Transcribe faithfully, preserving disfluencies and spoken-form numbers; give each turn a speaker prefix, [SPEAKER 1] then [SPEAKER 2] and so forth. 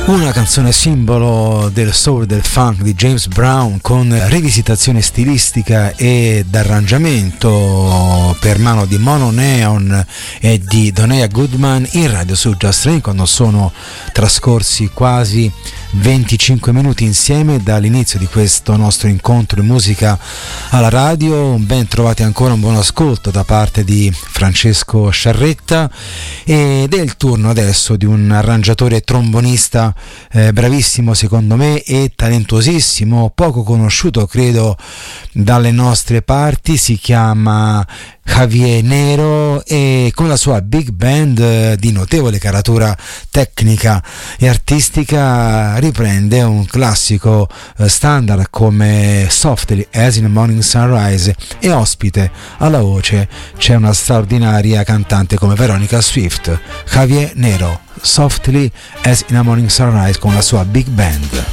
[SPEAKER 1] Una canzone simbolo del soul e del funk di James Brown, con rivisitazione stilistica ed arrangiamento per mano di Mono Neon e di Donaya Goodman in radio su Just Train, quando sono trascorsi quasi venticinque minuti insieme dall'inizio di questo nostro incontro di musica alla radio. Ben trovati ancora, un buon ascolto da parte di Francesco Sciarretta, ed è il turno adesso di un arrangiatore trombonista eh, bravissimo secondo me e talentuosissimo, poco conosciuto credo dalle nostre parti. Si chiama Javier Nero e con la sua big band di notevole caratura tecnica e artistica riprende un classico standard come Softly as in a Morning Sunrise, e ospite alla voce c'è una straordinaria cantante come Veronica Swift. Javier Nero, Softly as in a Morning Sunrise con la sua big band.